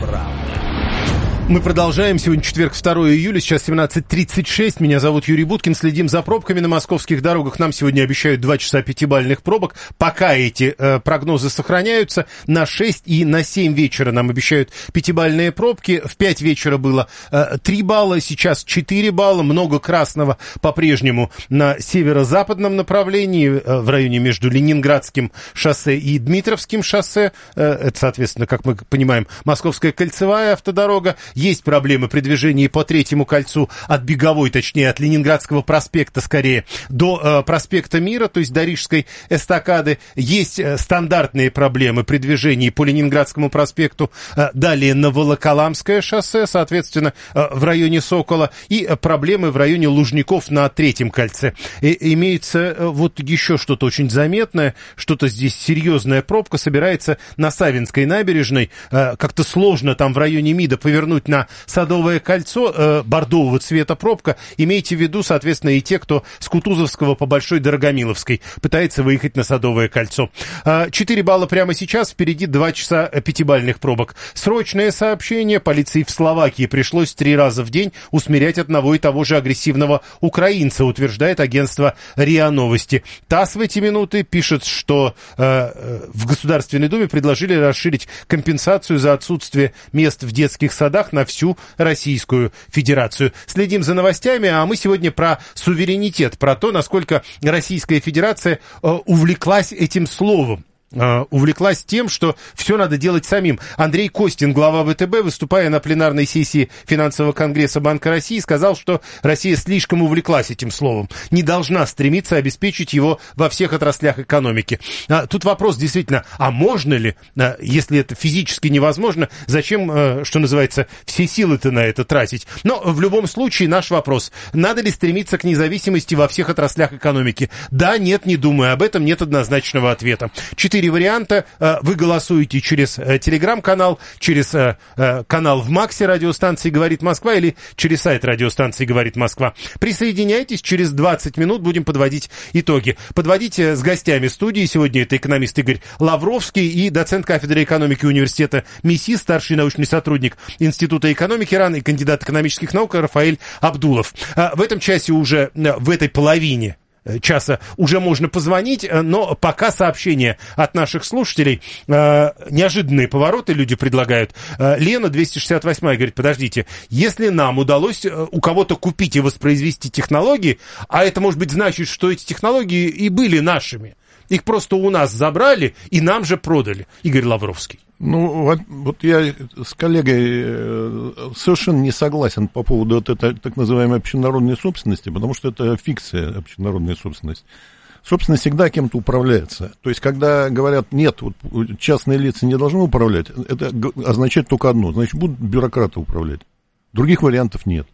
Мы продолжаем. Сегодня четверг, второго июля, сейчас семнадцать тридцать шесть. Меня зовут Юрий Буткин. Следим за пробками на московских дорогах. Нам сегодня обещают два часа пятибалльных пробок. Пока эти э, прогнозы сохраняются. На шесть и на семь вечера нам обещают пятибалльные пробки. В пять вечера было э, три балла, сейчас четыре балла. Много красного по-прежнему на северо-западном направлении, э, в районе между Ленинградским шоссе и Дмитровским шоссе. Э, это, соответственно, как мы понимаем, Московская кольцевая автодорога. Есть проблемы при движении по Третьему кольцу от Беговой, точнее, от Ленинградского проспекта, скорее, до э, проспекта Мира, то есть до Рижской эстакады. Есть э, стандартные проблемы при движении по Ленинградскому проспекту, э, далее на Волоколамское шоссе, соответственно, э, в районе Сокола, и э, проблемы в районе Лужников на Третьем кольце. И, имеется э, вот еще что-то очень заметное, что-то здесь серьезная пробка собирается на Савинской набережной. Э, как-то сложно там в районе МИДа повернуть на Садовое кольцо, э, бордового цвета пробка. Имейте в виду, соответственно, и те, кто с Кутузовского по Большой Дорогомиловской пытается выехать на Садовое кольцо. четыре балла прямо сейчас, впереди два часа пятибалльных пробок. Срочное сообщение. Полиции в Словакии пришлось три раза в день усмирять одного и того же агрессивного украинца, утверждает агентство РИА Новости. ТАСС в эти минуты пишет, что э, в Государственной Думе предложили расширить компенсацию за отсутствие мест в детских садах на всю Российскую Федерацию. Следим за новостями, а мы сегодня про суверенитет, про то, насколько Российская Федерация э, увлеклась этим словом. увлеклась тем, что все надо делать самим. Андрей Костин, глава ВТБ, выступая на пленарной сессии финансового конгресса Банка России, сказал, что Россия слишком увлеклась этим словом, не должна стремиться обеспечить его во всех отраслях экономики. Тут вопрос действительно, а можно ли, если это физически невозможно, зачем, что называется, все силы-то на это тратить? Но в любом случае наш вопрос, надо ли стремиться к независимости во всех отраслях экономики? Да, нет, не думаю, об этом нет однозначного ответа. Четыре варианта. Вы голосуете через телеграм-канал, через канал в Максе радиостанции «Говорит Москва» или через сайт радиостанции «Говорит Москва». Присоединяйтесь, через двадцать минут будем подводить итоги. Подводить с гостями студии. Сегодня это экономист Игорь Лавровский и доцент кафедры экономики университета МИСИ, старший научный сотрудник Института экономики РАН и кандидат экономических наук Рафаэль Абдулов. В этом часе уже, в этой половине часа уже можно позвонить, но пока сообщения от наших слушателей, э, неожиданные повороты люди предлагают. Э, Лена, двести шестьдесят восемь, говорит, подождите, если нам удалось у кого-то купить и воспроизвести технологии, а это может быть значит, что эти технологии и были нашими, их просто у нас забрали и нам же продали. Игорь Лавровский. Ну, вот, вот я с коллегой совершенно не согласен по поводу вот этой так называемой общенародной собственности, потому что это фикция общенародной собственности. Собственно, всегда кем-то управляется. То есть, когда говорят, нет, вот частные лица не должны управлять, это означает только одно, значит, будут бюрократы управлять. Других вариантов нет.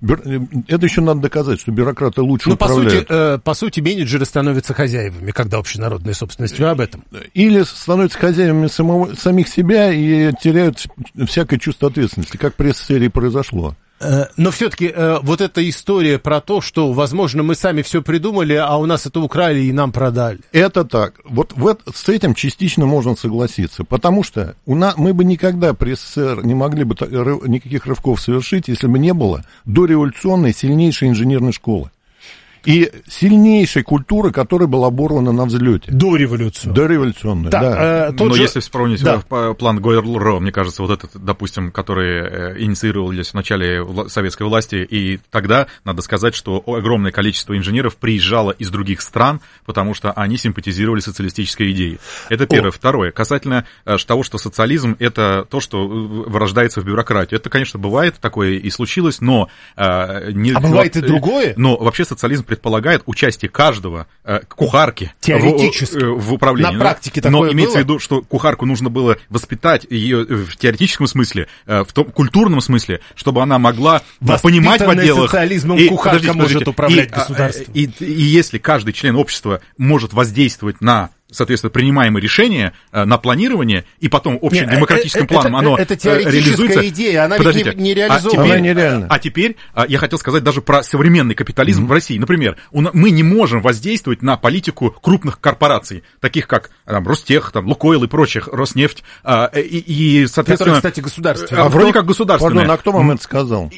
Это еще надо доказать, что бюрократы лучше ну, управляют. По сути, э, по сути, менеджеры становятся хозяевами, когда общенародная собственность. Вы об этом? Или становятся хозяевами самого, самих себя и теряют всякое чувство ответственности, как при СССР произошло. Но все-таки э, вот эта история про то, что, возможно, мы сами все придумали, а у нас это украли и нам продали. Это так. Вот в это, с этим частично можно согласиться, потому что у нас, мы бы никогда при СССР не могли бы никаких рывков совершить, если бы не было дореволюционной сильнейшей инженерной школы. и сильнейшей культуры, которая была оборвана на взлете. До революции. До революционной, да. да. Э, Но же... если вспомнить да. план Гойер-Лро, мне кажется, вот этот, допустим, который инициировались в начале советской власти, и тогда, надо сказать, что огромное количество инженеров приезжало из других стран, потому что они симпатизировали социалистической идее. Это первое. О. Второе. Касательно того, что социализм — это то, что вырождается в бюрократию. Это, конечно, бывает, такое и случилось, но... Не... А бывает и другое? Но вообще социализм предполагает участие каждого э, кухарки теоретически в, в управлении. На практике такое Но было? имеется в виду, что кухарку нужно было воспитать ее в теоретическом смысле, э, в том культурном смысле, чтобы она могла понимать в отделах. Социализмом и, кухарка подождите, может подождите, управлять и, государством. И, и, и если каждый член общества может воздействовать на, соответственно, принимаемые решения на планирование, и потом общим Нет, демократическим это, планом оно это реализуется. Идея, она Подождите, не, не реализована. А теперь, она нереальна. а теперь я хотел сказать даже про современный капитализм mm-hmm. в России. Например, мы не можем воздействовать на политику крупных корпораций, таких как там, Ростех, там, Лукойл и прочих, Роснефть, и, и соответственно... Которые, кстати, государственные. А вроде как государственные. Пардон, а кто вам это сказал?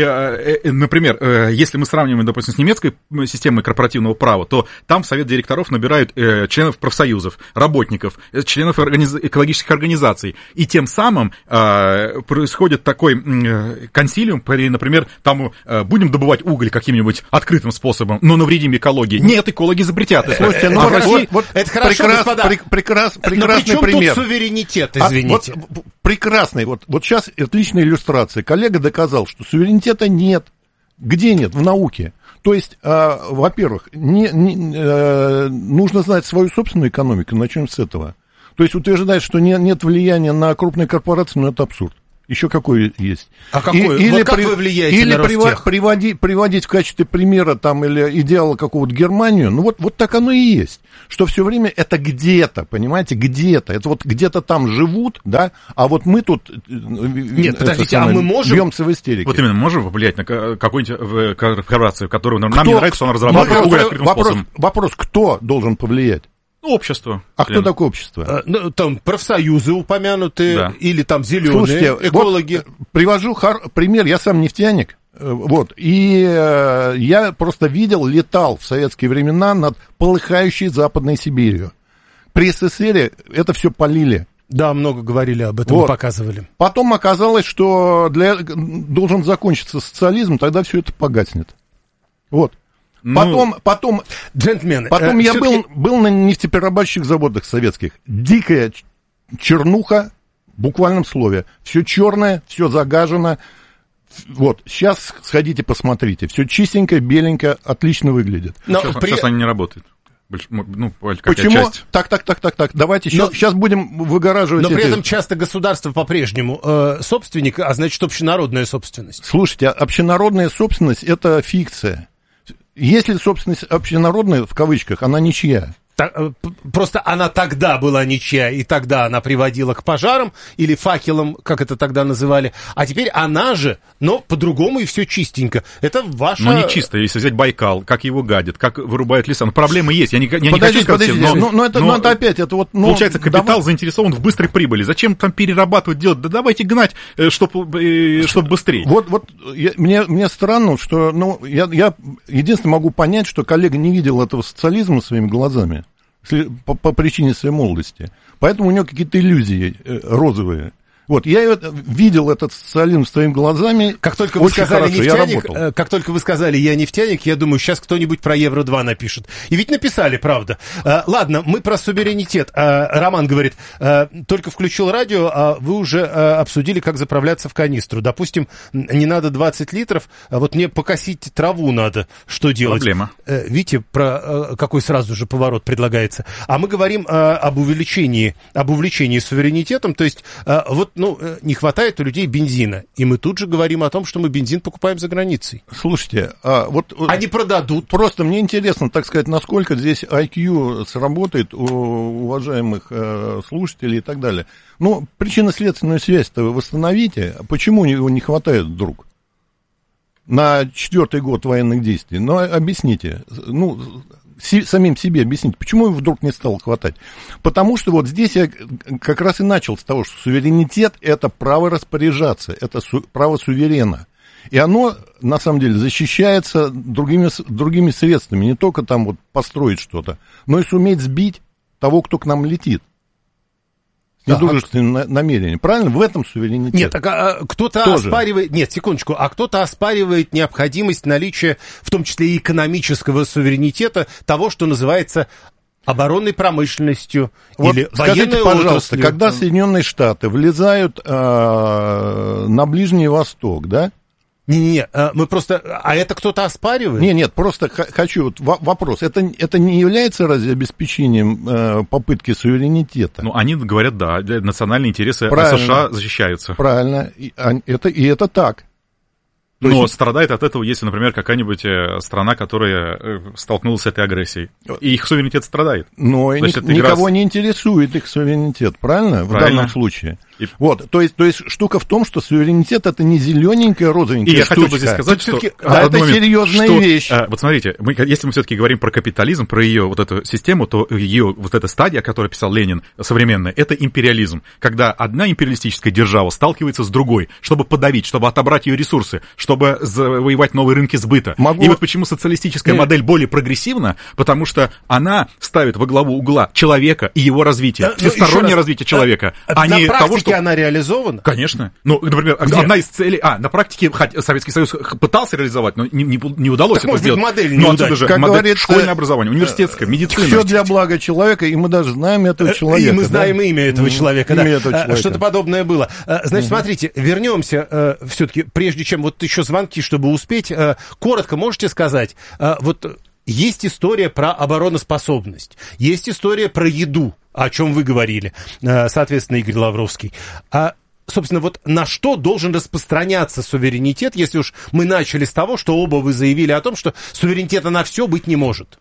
И, например, если мы сравниваем, допустим, с немецкой системой корпоративного права, то там в совет директоров набирают членов профсоюзов, работников, членов организ... экологических организаций. И тем самым э, происходит такой э, консилиум, например, там э, будем добывать уголь каким-нибудь открытым способом, но навредим экологии. Нет, экологи запретят. Слушайте, ну, а в России... вот, вот, это хорошо, прекрас, господа. Прек, прекрас, прекрасный но пример. Тут суверенитет, извините. А, вот, прекрасный. Вот, вот сейчас отличная иллюстрация. Коллега доказал, что суверенитета нет. Где нет? В науке. То есть, э, во-первых, не, не, э, нужно знать свою собственную экономику, начнем с этого. То есть утверждать, что не, нет влияния на крупные корпорации, ну это абсурд. Еще какой есть. А какой? И, или вот как при, вы влияете или на Ростех? Приводить, приводить в качестве примера там, или идеала какого-то Германию, ну вот, вот так оно и есть. Что все время это где-то, понимаете, где-то. Это вот где-то там живут, да, а вот мы тут... Нет, подождите, самое, а мы можем... Бьемся в истерике. Вот именно, можем повлиять на какую-нибудь корпорацию, которую нам, нам не нравится, что она разрабатывает вопрос, уголь открытым вопрос, способом? Вопрос, кто должен повлиять? Общество. А член. Кто такое общество? А, ну, там профсоюзы упомянутые, да. Или там зеленые, слушайте, экологи. Вот, привожу хар- пример, я сам нефтяник, вот, и э, я просто видел, летал в советские времена над полыхающей Западной Сибирью. При СССР это все полили. Да, много говорили об этом, вот. Показывали. Потом оказалось, что для, должен закончиться социализм, тогда все это погаснет. Вот. Ну, потом, потом, джентльмены, потом э, я был, был на нефтеперерабатывающих заводах советских. Дикая чернуха, в буквальном слове. Все черное, все загажено. Вот, сейчас сходите, посмотрите. Все чистенькое, беленькое, отлично выглядит. Но сейчас, при... сейчас они не работают. Больш... Ну, почему? Часть. Так, так, так, так, так. Давайте но... сейчас, сейчас будем выгораживать. Но эти... при этом часто государство по-прежнему э, собственник, а значит общенародная собственность. Слушайте, общенародная собственность — это фикция. Если собственность общенародная, в кавычках, она ничья. Так, просто она тогда была ничья, и тогда она приводила к пожарам или факелам, как это тогда называли. А теперь она же, но по-другому и все чистенько. Это ваша... Ну, не чисто, если взять Байкал, как его гадят, как вырубают леса. Ну, проблемы есть, я не, я подождите, не хочу сказать подождите, всем, но... но, но, это, но, но это опять, это вот... Ну, получается, капитал давай... заинтересован в быстрой прибыли. Зачем там перерабатывать, делать? Да давайте гнать, чтобы чтоб быстрее. Вот, вот я, мне, мне странно, что... Ну, я, я единственное могу понять, что коллега не видел этого социализма своими глазами. По, по причине своей молодости. Поэтому у него какие-то иллюзии э, розовые. Вот, я это, видел этот социализм своими глазами. Как только вы сказали нефтяник, э, как только вы сказали я нефтяник, я думаю, сейчас кто-нибудь про Евро два напишет. И ведь написали, правда. Э, ладно, мы про суверенитет. Э, Роман говорит, э, только включил радио, а вы уже э, обсудили, как заправляться в канистру. Допустим, не надо двадцать литров, а вот мне покосить траву надо. Что делать? Проблема. Э, видите, про э, какой сразу же поворот предлагается. А мы говорим э, об увеличении, об увлечении суверенитетом, то есть э, вот ну, не хватает у людей бензина. И мы тут же говорим о том, что мы бензин покупаем за границей. Слушайте, а вот... Они продадут. Просто мне интересно, так сказать, насколько здесь ай кью сработает у уважаемых э, слушателей и так далее. Ну, причинно-следственную связь-то вы восстановите. Почему его не хватает вдруг? На четвертый год военных действий. Ну, объясните. Ну... самим себе объяснить, почему им вдруг не стало хватать. Потому что вот здесь я как раз и начал с того, что суверенитет — это право распоряжаться, это су- право суверена. И оно, на самом деле, защищается другими, другими средствами. Не только там вот построить что-то, но и суметь сбить того, кто к нам летит. Недружественные а... намерения. Правильно? В этом суверенитет. Нет, так, а, кто-то Тоже. оспаривает... Нет, секундочку. А кто-то оспаривает необходимость наличия, в том числе и экономического суверенитета, того, что называется оборонной промышленностью вот или скажите, военной пожалуйста, отраслью. когда Соединенные Штаты влезают э, на Ближний Восток, да? Не-не-не, мы просто... А это кто-то оспаривает? Нет, нет, просто х- хочу... Вот вопрос. Это, это не является разве обеспечением э, попытки суверенитета? Ну, они говорят, да, национальные интересы Правильно. США защищаются. Правильно. И, а, это, и это так. То Но есть... страдает от этого, если, например, какая-нибудь страна, которая столкнулась с этой агрессией. И их суверенитет страдает. Но ни, никого игра... не интересует их суверенитет, правильно? правильно? В данном случае. И... Вот, то есть, то есть штука в том, что суверенитет это не зелененькая, розовенькая И я штучка. хотел бы здесь сказать, что... А это момент, серьезная что, вещь. А, вот смотрите, мы, если мы все-таки говорим про капитализм, про ее вот эту систему, то ее вот эта стадия, о которой писал Ленин, современная, это империализм. Когда одна империалистическая держава сталкивается с другой, чтобы подавить, чтобы отобрать ее ресурсы, чтобы завоевать новые рынки сбыта. Могу... И вот почему социалистическая Нет. модель более прогрессивна, потому что она ставит во главу угла человека и его развитие, да, всестороннее развитие человека, а, а не того, что... она реализована? Конечно. Ну, например, Где? одна из целей... А, на практике Советский Союз пытался реализовать, но не, не, не удалось так, это может сделать. Быть, модель не но отсюда же как модель, говорится, школьное образование, университетское, медицина. Все для блага человека, и мы даже знаем этого человека. И мы знаем да? имя этого человека. Имя да. этого человека. Что-то подобное было. Значит, угу. смотрите, вернемся все-таки, прежде чем вот еще звонки, чтобы успеть. Коротко можете сказать, вот есть история про обороноспособность, есть история про еду, о чем вы говорили, соответственно, Игорь Лавровский. А собственно, вот на что должен распространяться суверенитет, если уж мы начали с того, что оба вы заявили о том, что суверенитета на все быть не может?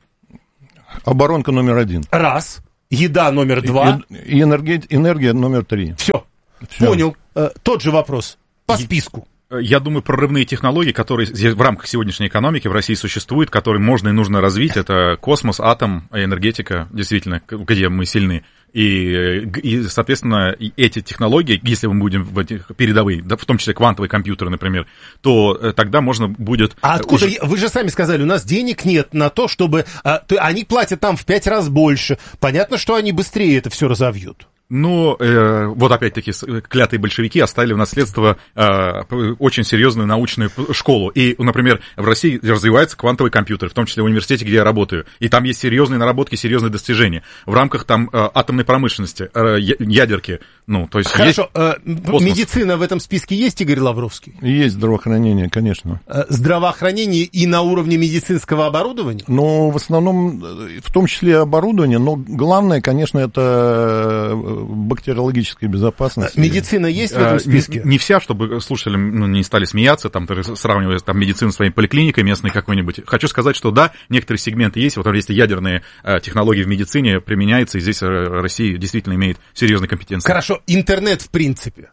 Оборонка номер один. Раз. Еда номер два. И, и энергия, энергия номер три. Все. Все. Понял. Э, тот же вопрос. По списку. Я думаю, прорывные технологии, которые в рамках сегодняшней экономики в России существуют, которые можно и нужно развить, это космос, атом, энергетика, действительно, где мы сильны. И, и соответственно, эти технологии, если мы будем в этих передовые, да, в том числе квантовые компьютеры, например, то тогда можно будет... А откуда? Уже... Вы же сами сказали, у нас денег нет на то, чтобы... А, то, они платят там в пять раз больше. Понятно, что они быстрее это все разовьют. Ну, э, вот опять-таки клятые большевики оставили в наследство э, очень серьезную научную школу. И, например, в России развивается квантовый компьютер, в том числе в университете, где я работаю. И там есть серьезные наработки, серьезные достижения. В рамках там э, атомной промышленности, э, ядерки. Ну, то есть Хорошо, есть э, медицина в этом списке есть, Игорь Лавровский? Есть здравоохранение, конечно. Э, здравоохранение и на уровне медицинского оборудования? Ну, в основном, в том числе оборудование, но главное, конечно, это... бактериологической безопасности. Медицина есть в этом списке? Не, не вся, чтобы слушатели ну, не стали смеяться, там, сравнивая там, медицину с своей поликлиникой местной какой-нибудь. Хочу сказать, что да, некоторые сегменты есть. Вот если ядерные э, технологии в медицине применяются, и здесь Россия действительно имеет серьезные компетенции. Хорошо, интернет в принципе?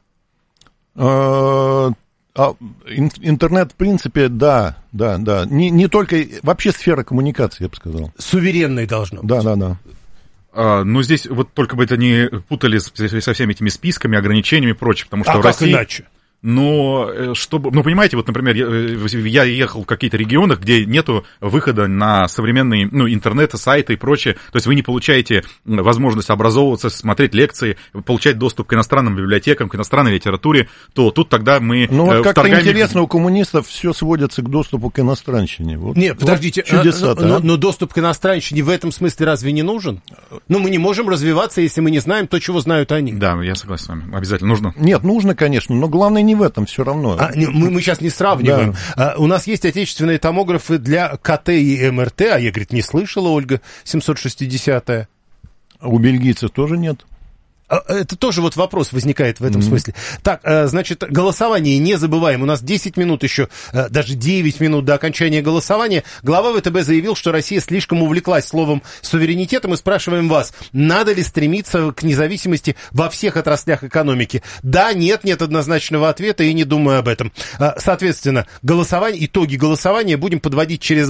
А, интернет, в принципе, да, да, да. Не, не только, вообще сфера коммуникации, я бы сказал. Суверенной должно быть. Да, да, да. Uh, но здесь вот только бы это не путали со всеми этими списками, ограничениями и прочее, потому что а в как России... иначе? Но, чтобы, ну, понимаете, вот, например, я, я ехал в каких-то регионах, где нету выхода на современные, ну, интернеты, сайты и прочее, то есть вы не получаете возможность образовываться, смотреть лекции, получать доступ к иностранным библиотекам, к иностранной литературе, то тут тогда мы... Ну, вот как-то вторгаем... интересно, у коммунистов все сводится к доступу к иностранщине. Вот, Нет, вот подождите, чудеса, а, но, но доступ к иностранщине в этом смысле разве не нужен? Ну, мы не можем развиваться, если мы не знаем то, чего знают они. Да, я согласен с вами, обязательно нужно. Нет, нужно, конечно, но главное не в этом все равно. А, мы, мы сейчас не сравниваем. Да. А, у нас есть отечественные томографы для КТ и эм эр тэ, а я, говорит, не слышала, Ольга, семьсот шестидесятая. А у бельгийцев тоже нет? Это тоже вот вопрос возникает в этом mm-hmm. смысле. Так, значит, голосование не забываем. У нас десять минут еще, даже девять минут до окончания голосования. Глава вэ тэ бэ заявил, что Россия слишком увлеклась словом суверенитет. И мы спрашиваем вас, надо ли стремиться к независимости во всех отраслях экономики? Да, нет, нет однозначного ответа и не думаю об этом. Соответственно, голосование, итоги голосования будем подводить через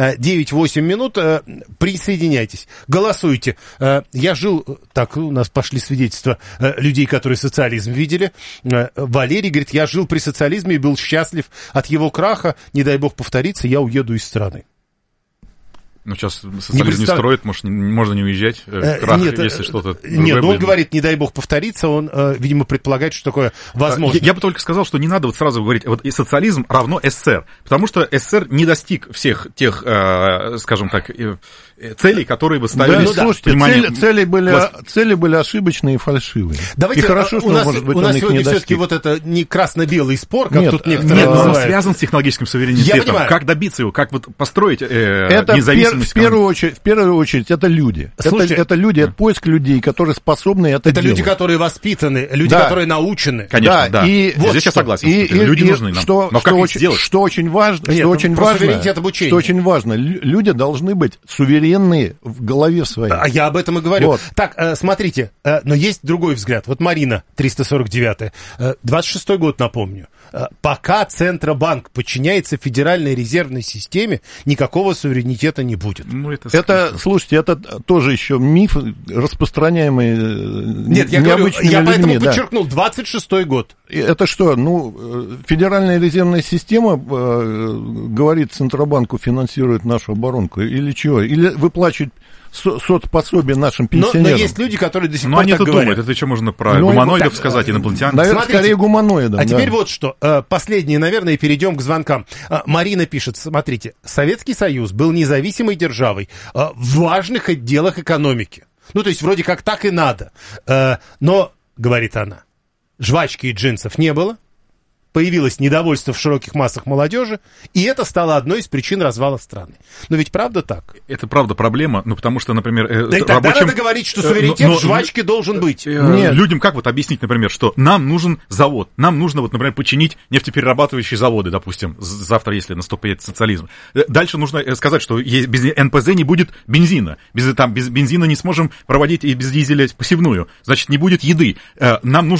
девять-восемь минут. Присоединяйтесь, голосуйте. Я жил... Так, у нас пошли свидетельства э, людей, которые социализм видели. Э, Валерий говорит, я жил при социализме и был счастлив от его краха. Не дай бог повториться, я уеду из страны. Ну, сейчас социализм не, представ... не строит, может, не, можно не уезжать, крах, нет, если что-то... Нет, но он будет. говорит, не дай бог повториться, он, видимо, предполагает, что такое возможно. Я, я бы только сказал, что не надо вот сразу говорить, вот и социализм равно СССР, потому что СССР не достиг всех тех, э, скажем так, э, целей, которые вы ставили. Да, ну, слушайте, цели, цели, были, цели были ошибочные и фальшивые. Давайте, и хорошо, у что, нас, может быть, у нас он сегодня их не все-таки достиг. вот это не красно-белый спор, как нет, тут некоторые Нет, но он называют. связан с технологическим суверенитетом. Как добиться его, как вот построить э, это независимость? В, пер, в, первую очередь, в первую очередь это люди. Слушайте, это, это люди, это поиск людей, которые способны это, это делать. люди, которые воспитаны, люди, да. которые научены. Конечно, да. да. И вот здесь что. Я согласен. И, и, люди и, нужны нам. Что, но что, как очень, сделать? что очень важно, Нет, что, очень важно что очень важно, люди должны быть суверенные в голове своей. А я об этом и говорю. Вот. Так, смотрите, но есть другой взгляд. Вот Марина, триста сорок девятая, двадцать шестой год, напомню. Пока Центробанк подчиняется Федеральной резервной системе, никакого суверенитета не будет. Ну, это, это слушайте, это тоже еще миф, распространяемый Нет, я говорю, я людьми, поэтому да. подчеркнул, двадцать шестой год. Это что, ну, Федеральная резервная система э, говорит Центробанку, финансирует нашу оборонку, или чего? Или выплачивает соцпособие нашим пенсионерам. Но, но есть люди, которые до сих но пор они так это говорят. думают, это что можно про ну, гуманоидов так, сказать, инопланетян? Наверное, Смотрите, скорее гуманоидов. А да. теперь вот что, последнее, наверное, и перейдем к звонкам. Марина пишет, смотрите, Советский Союз был независимой державой в важных отделах экономики. Ну, то есть, вроде как так и надо. Но, говорит она, жвачки и джинсов не было. Появилось недовольство в широких массах молодежи, и это стало одной из причин развала страны. Но ведь правда так? Это правда проблема, ну потому что, например... Э, да и тогда рабочим... надо говорить, что суверенитет но, но, в жвачке должен быть. Э, Нет. Людям как вот объяснить, например, что нам нужен завод, нам нужно, вот, например, починить нефтеперерабатывающие заводы, допустим, завтра, если наступит социализм. Дальше нужно сказать, что без эн пэ зэ не будет бензина, без, там, без бензина не сможем проводить и без дизеля посевную, значит, не будет еды. Нам нужно